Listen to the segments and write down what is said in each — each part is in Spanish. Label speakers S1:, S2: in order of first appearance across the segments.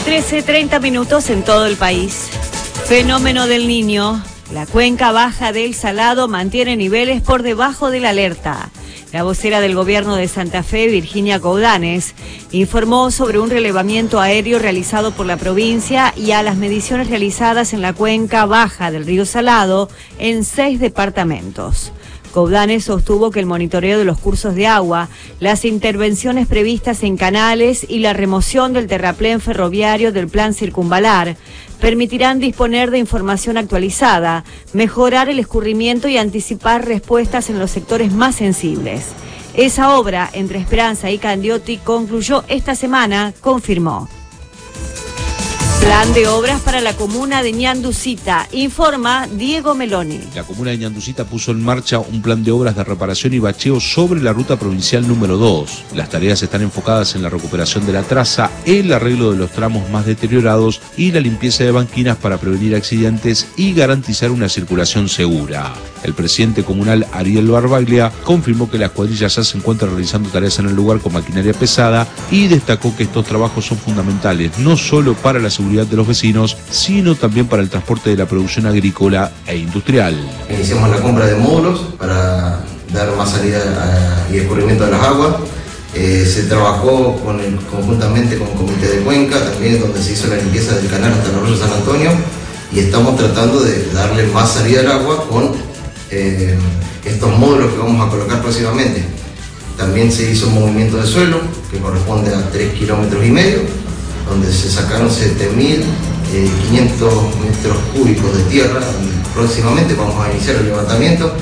S1: 13:30 en todo el país. Fenómeno del Niño. La cuenca baja del Salado mantiene niveles por debajo de la alerta. La vocera del gobierno de Santa Fe, Virginia Coudanes, informó sobre un relevamiento aéreo realizado por la provincia y a las mediciones realizadas en la cuenca baja del río Salado en 6 departamentos. Coudanes sostuvo que el monitoreo de los cursos de agua, las intervenciones previstas en canales y la remoción del terraplén ferroviario del plan circunvalar permitirán disponer de información actualizada, mejorar el escurrimiento y anticipar respuestas en los sectores más sensibles. Esa obra, entre Esperanza y Candioti, concluyó esta semana, confirmó. Plan de obras para la comuna de Ñanducita, informa Diego Meloni.
S2: La comuna de Ñanducita puso en marcha un plan de obras de reparación y bacheo sobre la ruta provincial número 2. Las tareas están enfocadas en la recuperación de la traza, el arreglo de los tramos más deteriorados y la limpieza de banquinas para prevenir accidentes y garantizar una circulación segura. El presidente comunal Ariel Barbaglia confirmó que las cuadrillas ya se encuentran realizando tareas en el lugar con maquinaria pesada y destacó que estos trabajos son fundamentales no solo para la seguridad de los vecinos, sino también para el transporte de la producción agrícola e industrial.
S3: Iniciamos la compra de módulos para dar más salida y escurrimiento de las aguas. Se trabajó conjuntamente con el Comité de Cuenca, también donde se hizo la limpieza del canal hasta el Arroyo San Antonio, y estamos tratando de darle más salida al agua con estos módulos que vamos a colocar próximamente. También se hizo un movimiento de suelo que corresponde a 3,5 kilómetros, donde se sacaron 7.500 metros cúbicos de tierra. Próximamente vamos a iniciar el levantamiento.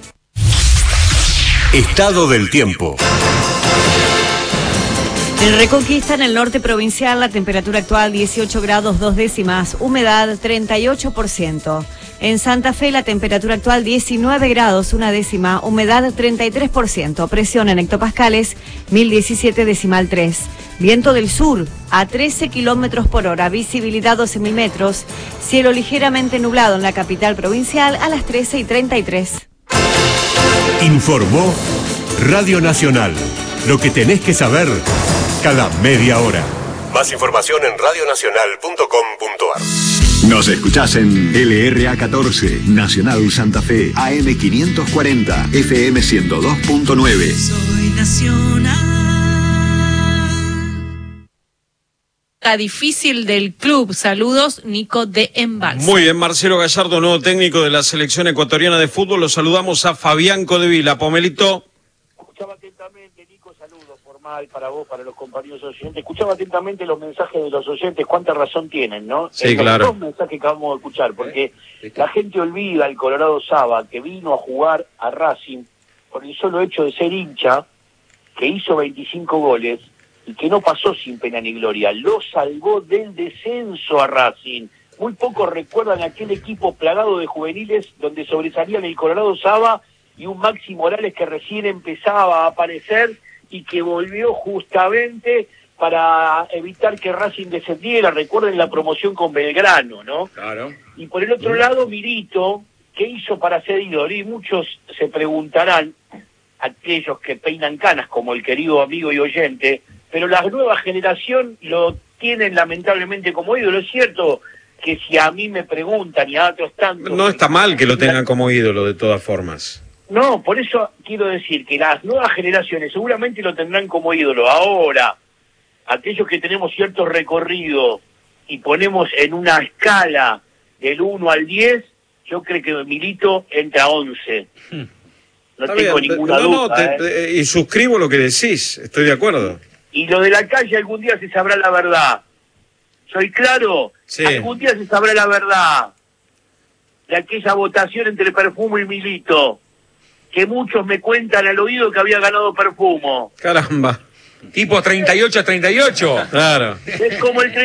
S4: Estado del tiempo.
S1: En Reconquista, en el norte provincial, la temperatura actual 18 grados 2 décimas, humedad 38%. En Santa Fe, la temperatura actual 19 grados 1 décima, humedad 33%, presión en hectopascales 1017,3. Viento del sur a 13 kilómetros por hora, visibilidad 12.000 metros, cielo ligeramente nublado en la capital provincial a las 13:33.
S4: Informó Radio Nacional. Lo que tenés que saber cada media hora. Más información en radionacional.com.ar.
S5: Nos escuchás en LRA 14, Nacional Santa Fe, AM 540, FM 102.9.
S6: Soy Nacional. Difícil del club. Saludos, Nico de Embalse.
S7: Muy bien, Marcelo Gallardo, nuevo técnico de la selección ecuatoriana de fútbol. Lo saludamos a Fabián Codevila. Pomelito.
S8: Escuchaba atentamente, Nico, saludos formal para vos, para los compañeros oyentes. Escuchaba atentamente los mensajes de los oyentes, cuánta razón tienen, ¿no?
S7: Sí, claro.
S8: Los dos mensajes que acabamos de escuchar, porque la gente olvida el Colorado Saba, que vino a jugar a Racing por el solo hecho de ser hincha, que hizo 25 goles, y que no pasó sin pena ni gloria, lo salvó del descenso a Racing. Muy pocos recuerdan aquel equipo plagado de juveniles donde sobresalían el Colorado Saba y un Maxi Morales que recién empezaba a aparecer y que volvió justamente para evitar que Racing descendiera. Recuerden la promoción con Belgrano, ¿no?
S7: Claro.
S8: Y por el otro lado, Milito, ¿qué hizo para ser ídolo? Y muchos se preguntarán, aquellos que peinan canas como el querido amigo y oyente, pero la nueva generación lo tienen lamentablemente como ídolo. Es cierto que si a mí me preguntan y a otros tantos...
S7: No está mal que lo tengan como ídolo de todas formas.
S8: No, por eso quiero decir que las nuevas generaciones seguramente lo tendrán como ídolo. Ahora, aquellos que tenemos cierto recorrido y ponemos en una escala del 1 al 10, yo creo que Milito entra a 11. No tengo ninguna duda.
S7: Y suscribo lo que decís, estoy de acuerdo.
S8: Y lo de la calle algún día se sabrá la verdad. ¿Soy claro?
S7: Sí.
S8: Algún día se sabrá la verdad de aquella votación entre Perfumo y Milito, que muchos me cuentan al oído que había ganado Perfumo.
S7: Caramba.
S9: Tipo 38-38.
S7: Claro.
S8: Es como el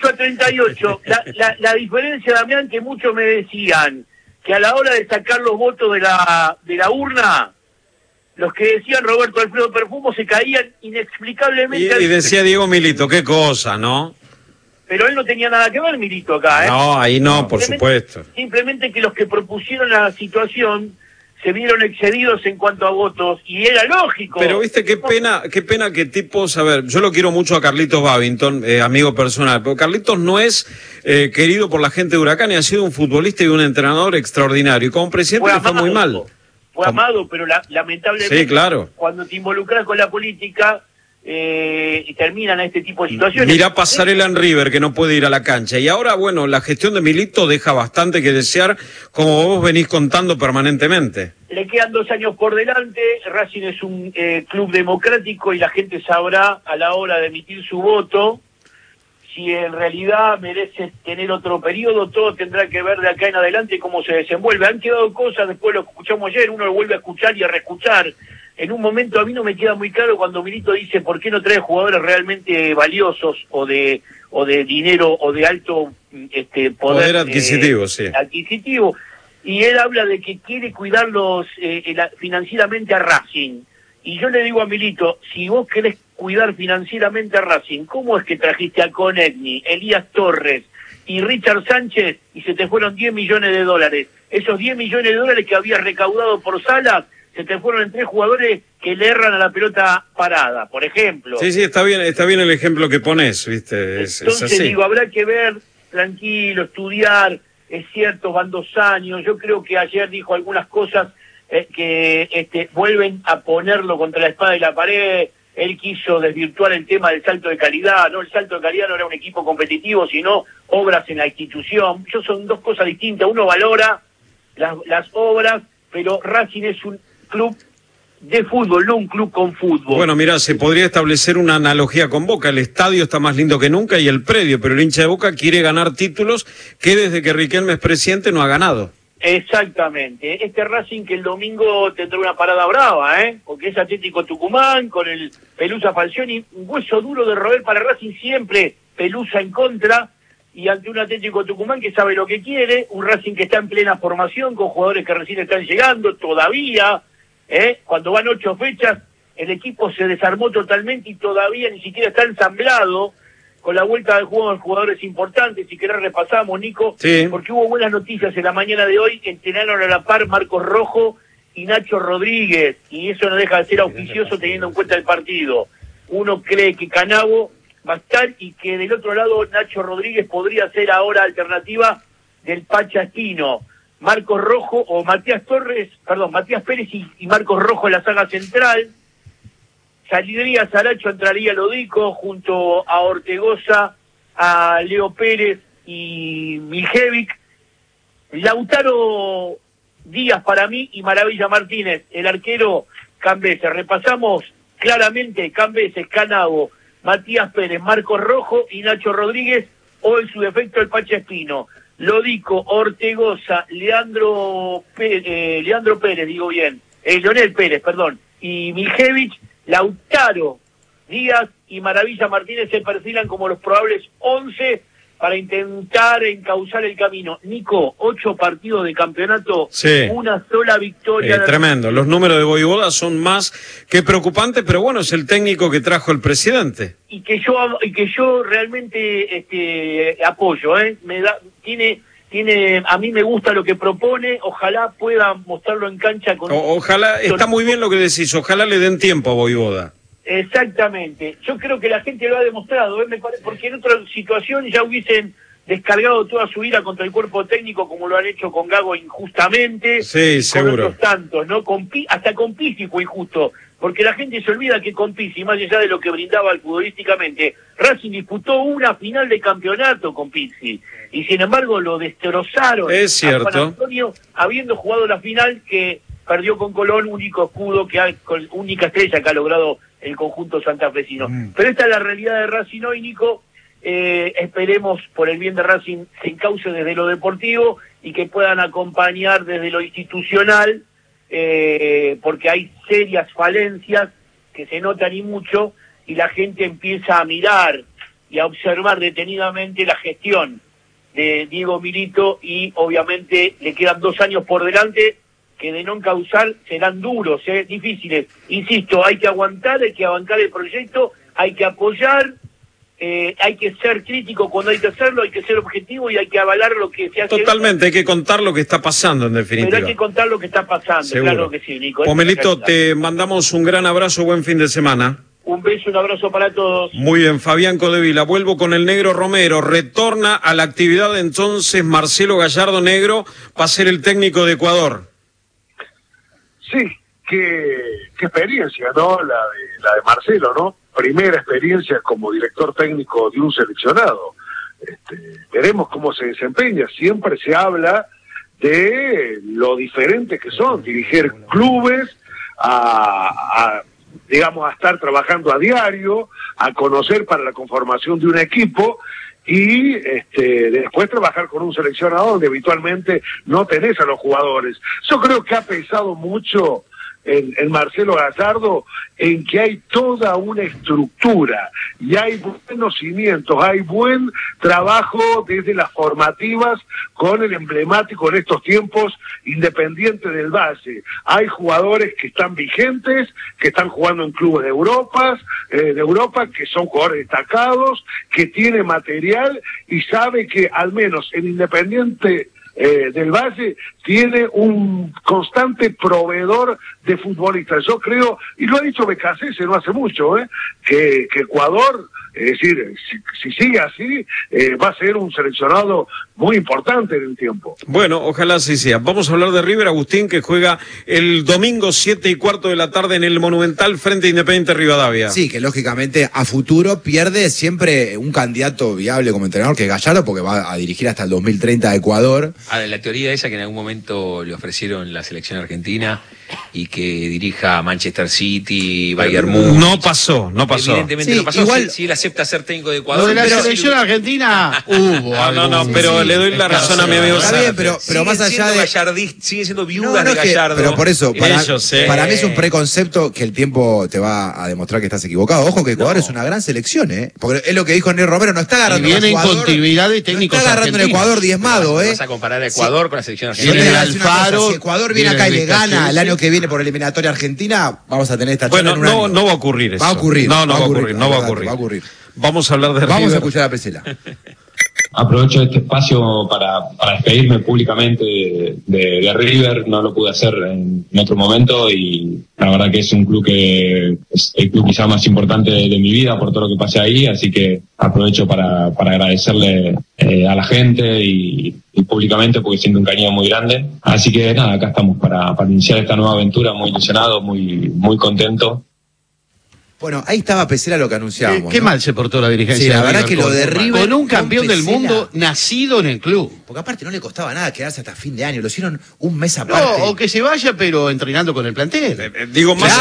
S8: 38-38. La diferencia, Damián, que muchos me decían que a la hora de sacar los votos de la urna, los que decían Roberto Alfredo Perfumo se caían inexplicablemente.
S7: Y decía Diego Milito, qué cosa, ¿no?
S8: Pero él no tenía nada que ver, Milito, acá, ¿eh?
S7: No, ahí no, por supuesto.
S8: Simplemente que los que propusieron la situación se vieron excedidos en cuanto a votos, y era lógico.
S7: Pero viste, qué pena que tipos, a ver, yo lo quiero mucho a Carlitos Babington, amigo personal, pero Carlitos no es querido por la gente de Huracán y ha sido un futbolista y un entrenador extraordinario, y como presidente le fue muy mal.
S8: Fue amado, pero lamentablemente,
S7: sí, claro,
S8: cuando te involucras con la política, y terminan este tipo de situaciones.
S7: Mirá Pasarela en River, que no puede ir a la cancha. Y ahora, bueno, la gestión de Milito deja bastante que desear, como vos venís contando permanentemente.
S8: Le quedan 2 años por delante. Racing es un club democrático y la gente sabrá a la hora de emitir su voto si en realidad merece tener otro periodo. Todo tendrá que ver de acá en adelante cómo se desenvuelve. Han quedado cosas, después lo escuchamos ayer, uno lo vuelve a escuchar y a reescuchar. En un momento a mí no me queda muy claro cuando Milito dice por qué no trae jugadores realmente valiosos o de dinero o de alto poder
S7: adquisitivo, sí.
S8: Adquisitivo. Y él habla de que quiere cuidarlos financieramente a Racing. Y yo le digo a Milito, si vos querés cuidar financieramente a Racing, ¿cómo es que trajiste a Conegni, Elías Torres y Richard Sánchez y se te fueron $10 millones? Esos $10 millones que habías recaudado por Salas se te fueron en 3 jugadores que le erran a la pelota parada, por ejemplo.
S7: Sí, está bien el ejemplo que pones, ¿viste? Es así.
S8: Digo, habrá que ver, tranquilo, estudiar, es cierto, van 2 años, yo creo que ayer dijo algunas cosas que vuelven a ponerlo contra la espada y la pared. Él quiso desvirtuar el tema del salto de calidad, no, el salto de calidad no era un equipo competitivo, sino obras en la institución. Son 2 cosas distintas, uno valora las obras, pero Racing es un club de fútbol, no un club con fútbol.
S7: Bueno, mira, se podría establecer una analogía con Boca. El estadio está más lindo que nunca y el predio, pero el hincha de Boca quiere ganar títulos que desde que Riquelme es presidente no ha ganado.
S8: Exactamente. Este Racing que el domingo tendrá una parada brava, porque es Atlético Tucumán con el Pelusa Falcioni, un hueso duro de roer para Racing siempre, Pelusa en contra, y ante un Atlético Tucumán que sabe lo que quiere, un Racing que está en plena formación con jugadores que recién están llegando todavía. Cuando van 8 fechas, el equipo se desarmó totalmente y todavía ni siquiera está ensamblado, con la vuelta del juego de jugadores importantes. Si querés repasamos, Nico,
S7: sí,
S8: porque hubo buenas noticias en la mañana de hoy, entrenaron a la par Marcos Rojo y Nacho Rodríguez, y eso no deja de ser auspicioso teniendo en cuenta el partido. Uno cree que Canavo va a estar y que del otro lado Nacho Rodríguez podría ser ahora alternativa del Pacha Espino. Marcos Rojo o Matías Pérez y Marcos Rojo en la saga central. Saldría Saracho, entraría Lodico junto a Ortegoza, a Leo Pérez y Miljevic. Lautaro Díaz para mí y Maravilla Martínez, el arquero Cambeses. Repasamos claramente: Cambeses, Canavo, Matías Pérez, Marcos Rojo y Nacho Rodríguez, o en su defecto el Pacha Espino. Lodico, Ortegoza, Leandro Pérez, Leonel Pérez, y Miljevic, Lautaro Díaz y Maravilla Martínez se perfilan como los probables 11 para intentar encauzar el camino. Nico, 8 partidos de campeonato,
S7: sí,
S8: una sola victoria.
S7: Tremendo, los números de Voivoda son más que preocupantes, pero bueno, es el técnico que trajo el presidente.
S8: Y que yo realmente apoyo, a mí me gusta lo que propone, ojalá pueda mostrarlo en cancha con...
S7: Ojalá, está muy bien lo que decís, ojalá le den tiempo a Voivoda.
S8: Exactamente, yo creo que la gente lo ha demostrado, porque en otra situación ya hubiesen descargado toda su ira contra el cuerpo técnico como lo han hecho con Gago injustamente,
S7: sí, seguro,
S8: con otros tantos, ¿no? Hasta con Pizzi fue injusto, porque la gente se olvida que con Pizzi, más allá de lo que brindaba futbolísticamente, Racing disputó una final de campeonato con Pizzi, y sin embargo lo destrozaron.
S7: Es cierto.
S8: A Juan Antonio, habiendo jugado la final que perdió con Colón, único escudo, única estrella que ha logrado el conjunto santafesino. Pero esta es la realidad de Racing hoy, Nico. Esperemos, por el bien de Racing, se encauce desde lo deportivo y que puedan acompañar desde lo institucional, porque hay serias falencias que se notan y mucho, y la gente empieza a mirar y a observar detenidamente la gestión de Diego Milito, y obviamente le quedan 2 años por delante que de no encauzar serán duros, difíciles. Insisto, hay que aguantar, hay que bancar el proyecto, hay que apoyar hay que ser crítico cuando hay que hacerlo, hay que ser objetivo y hay que avalar lo que se hace.
S7: Totalmente, hay que contar lo que está pasando en definitiva.
S8: Pero hay que contar lo que está pasando,
S7: seguro.
S8: Claro que sí, Nico.
S7: Pomelito, te mandamos un gran abrazo, buen fin de semana.
S8: Un beso, un abrazo para todos.
S7: Muy bien, Fabián Codevila, vuelvo con el Negro Romero, retorna a la actividad entonces Marcelo Gallardo Negro, va a ser el técnico de Ecuador.
S10: Sí, qué experiencia, ¿no? La de Marcelo, ¿no? Primera experiencia como director técnico de un seleccionado. Veremos cómo se desempeña. Siempre se habla de lo diferente que son, dirigir clubes, digamos, a estar trabajando a diario, a conocer para la conformación de un equipo y después trabajar con un seleccionador donde habitualmente no tenés a los jugadores. Yo creo que ha pesado mucho en Marcelo Gallardo en que hay toda una estructura y hay buenos cimientos, hay buen trabajo desde las formativas con el emblemático en estos tiempos Independiente del Valle. Hay jugadores que están vigentes, que están jugando en clubes de Europa, que son jugadores destacados, que tiene material y sabe que al menos en Independiente del Valle tiene un constante proveedor de futbolistas. Yo creo, y lo ha dicho Becasese no hace mucho, que Ecuador, es decir, si sigue así, va a ser un seleccionado muy importante en el tiempo.
S7: Bueno, ojalá así sea. Vamos a hablar de River, Agustín, que juega el domingo 7:15 de la tarde en el Monumental frente a Independiente Rivadavia.
S11: Sí, que lógicamente a futuro pierde siempre un candidato viable como entrenador, que es Gallardo, porque va a dirigir hasta el 2030 a Ecuador.
S9: Ahora, la teoría esa que en algún momento le ofrecieron la selección argentina y que dirija Manchester City, Bayern Múnich.
S7: No pasó.
S9: Evidentemente
S11: sí,
S9: no pasó.
S11: igual,
S9: si él acepta ser técnico de Ecuador.
S12: Lo de la selección argentina hubo.
S7: No, pero le doy la razón a mi amigo.
S11: Está bien, pero más allá de...
S9: Siguen siendo viudas de Gallardo.
S11: Pero por eso, para mí es un
S9: pre
S11: preconcepto que el tiempo te va a demostrar que estás equivocado. Ojo que Ecuador es una gran selección, porque es lo que dijo Ney Romero, no está agarrando
S12: y viene en continuidad de técnicos
S11: no está agarrando en Ecuador diezmado,
S9: Vas a comparar a Ecuador con la selección argentina.
S12: Viene Alfaro,
S11: si Ecuador viene acá y le gana el año que viene por eliminatoria argentina, vamos a tener esta charla en un año.
S7: No va a ocurrir eso.
S11: Va a ocurrir.
S7: No va a ocurrir. Vamos a hablar de River.
S11: Vamos a escuchar a Pesela.
S13: Aprovecho este espacio para despedirme públicamente de River. No lo pude hacer en otro momento y la verdad que es un club que es el club quizá más importante de mi vida por todo lo que pasé ahí, así que aprovecho para agradecerle a la gente y públicamente porque siento un cariño muy grande. Así que nada, acá estamos para iniciar esta nueva aventura, muy ilusionado, muy contento.
S11: Bueno, ahí estaba Pesela lo que anunciábamos.
S12: Qué mal se portó la dirigencia.
S11: Sí, la verdad que lo de River...
S12: Con un campeón del mundo nacido en el club.
S11: Porque aparte no le costaba nada quedarse hasta fin de año, lo hicieron un mes aparte.
S12: No, o que se vaya, pero entrenando con el plantel.
S7: Digo, más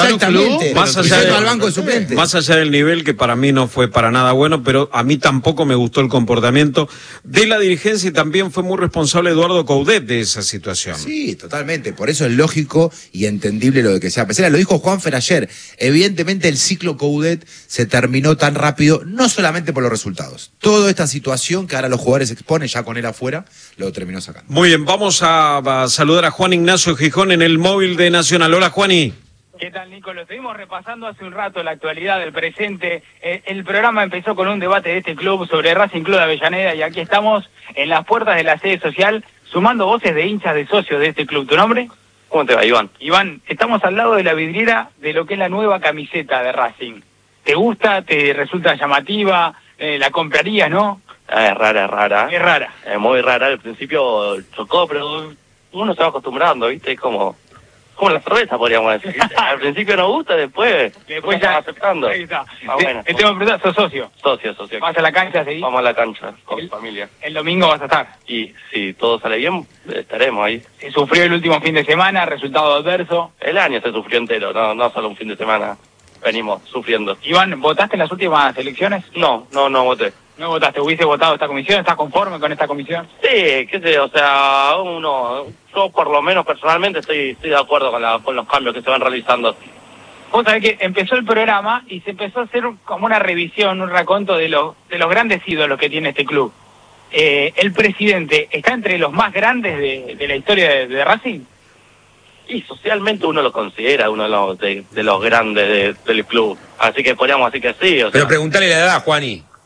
S11: allá al banco de suplentes.
S7: Más allá del nivel, que para mí no fue para nada bueno, pero a mí tampoco me gustó el comportamiento de la dirigencia y también fue muy responsable Eduardo Coudet de esa situación.
S11: Sí, totalmente. Por eso es lógico y entendible lo de que sea Pesela. Lo dijo Juanfer ayer. Evidentemente el ciclo Coudet se terminó tan rápido, no solamente por los resultados. Toda esta situación que ahora los jugadores exponen ya con él afuera, lo terminó sacando.
S7: Muy bien, vamos a saludar a Juan Ignacio Gijón en el móvil de Nacional. Hola, Juani.
S14: ¿Qué tal, Nico? Lo estuvimos repasando hace un rato, la actualidad del presente. El programa empezó con un debate de este club sobre Racing Club de Avellaneda y aquí estamos en las puertas de la sede social sumando voces de hinchas de socios de este club. ¿Tu nombre?
S15: ¿Cómo te va, Iván?
S14: Iván, estamos al lado de la vidriera de lo que es la nueva camiseta de Racing. ¿Te gusta? ¿Te resulta llamativa? ¿La comprarías, no?
S15: Es rara.
S14: Es rara.
S15: Es muy rara. Al principio chocó, pero uno se va acostumbrando, ¿viste? Es como la cerveza, podríamos decir. Al principio no gusta, después ya va aceptando.
S14: Ahí está.
S15: Bueno.
S14: Te tengo que preguntar, ¿sos socio?
S15: Socio.
S14: ¿Vas a la cancha, sí?
S15: Vamos a la cancha, con mi familia.
S14: ¿El domingo vas a estar?
S15: Y si todo sale bien, estaremos ahí.
S14: Se sufrió el último fin de semana, resultado adverso.
S15: El año se sufrió entero, no solo un fin de semana. Venimos sufriendo.
S14: Iván, ¿votaste en las últimas elecciones?
S15: No voté.
S14: ¿No votaste? ¿Hubiese votado esta comisión? ¿Estás conforme con esta comisión?
S15: Sí, qué sé, o sea, yo por lo menos personalmente estoy de acuerdo con los cambios que se van realizando.
S14: Vos sabés que empezó el programa y se empezó a hacer como una revisión, un raconto de los grandes ídolos que tiene este club. ¿El presidente está entre los más grandes de la historia de Racing?
S15: Y socialmente uno lo considera uno de los grandes del club. Así que podríamos decir que sí. O sea,
S9: pero preguntale la edad, Juani.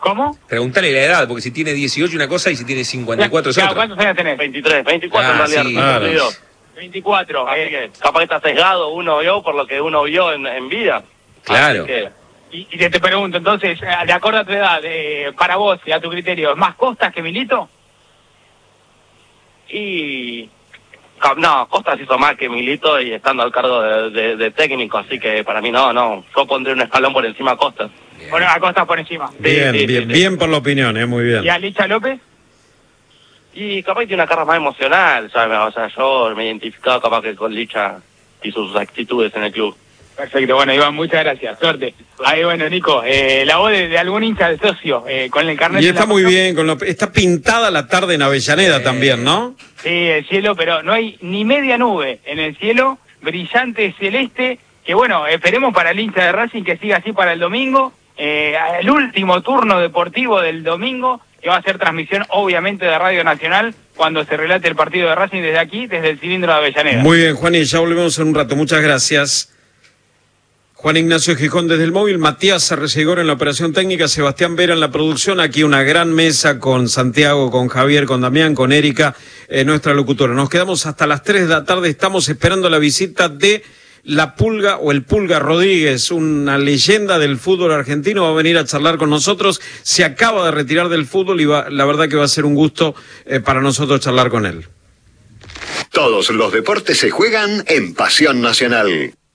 S6: ¿Cómo?
S9: Preguntale la edad, porque si tiene 18 una cosa y si tiene 54 es otra.
S6: ¿Cuántos años tenés?
S15: 23, 24 en realidad.
S9: Sí,
S15: claro.
S6: 24.
S15: Así que capaz que está sesgado uno vio por lo que uno vio en vida.
S9: Claro.
S15: Así que,
S6: Y te pregunto, entonces, de acuerdo a tu edad, para vos y a tu criterio, ¿es más Costas que Milito?
S15: y no, Costas hizo más que Milito y estando al cargo de técnico, así que para mí no, yo pondré un escalón por encima a Costas.
S6: Bueno, a Costas por encima.
S7: Bien por la opinión, muy bien.
S6: ¿Y a Licha López?
S15: Y capaz que tiene una carga más emocional, ¿sabes? O sea, yo me he identificado capaz que con Licha y sus actitudes en el club.
S6: Perfecto, bueno, Iván, muchas gracias, suerte. Ahí, bueno, Nico, la voz de algún hincha de socio, con el carnet.
S7: Y está muy bien, está pintada la tarde en Avellaneda también, ¿no?
S6: Sí, el cielo, pero no hay ni media nube en el cielo, brillante celeste, que bueno, esperemos para el hincha de Racing que siga así para el domingo, el último turno deportivo del domingo, que va a ser transmisión obviamente de Radio Nacional, cuando se relate el partido de Racing desde aquí, desde el cilindro de Avellaneda.
S7: Muy bien, Juan, y ya volvemos en un rato, muchas gracias. Juan Ignacio Gijón desde el móvil, Matías Arrecegor en la operación técnica, Sebastián Vera en la producción, aquí una gran mesa con Santiago, con Javier, con Damián, con Erika, nuestra locutora. Nos quedamos hasta las 3 de la tarde, estamos esperando la visita de La Pulga o el Pulga Rodríguez, una leyenda del fútbol argentino, va a venir a charlar con nosotros, se acaba de retirar del fútbol y la verdad que va a ser un gusto para nosotros charlar con él.
S5: Todos los deportes se juegan en Pasión Nacional.